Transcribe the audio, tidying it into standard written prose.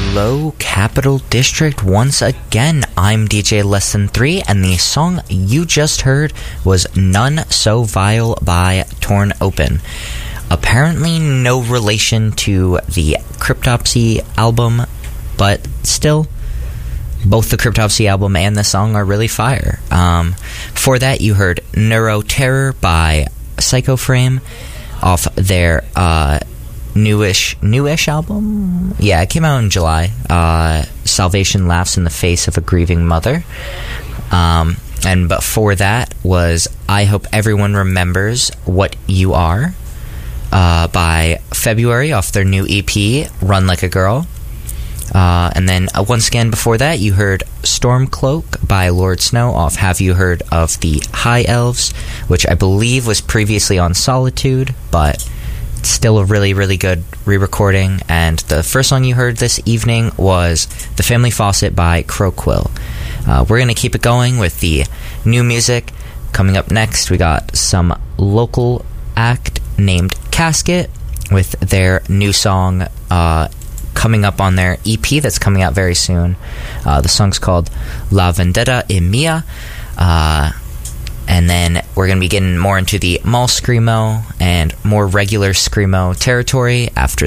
Hello, Capital District. Once again, I'm DJ Less Than 3, and the song you just heard was None So Vile by Torn Open. Apparently no relation to the Cryptopsy album, but still, both the Cryptopsy album and the song are really fire. Before that, you heard Neuroterror by Psychoframe off their newish album. Yeah, it came out in July. Salvation Laughs in the Face of a Grieving Mother. And before that was I Hope Everyone Remembers What You Are by February off their new EP, Run Like a Girl. And then once again before that, you heard Stormcloak by Lord Snow off Have You Heard of the High Elves, which I believe was previously on Solitude, but still a really, really good re-recording. And the first song you heard this evening was The Family Faucet by Crowquill. We're going to keep it going with the new music. Coming up next, we got some local act named Casket with their new song coming up on their EP that's coming out very soon. The song's called La Vendetta e Mia. And then we're going to be getting more into the mall screamo and more regular screamo territory after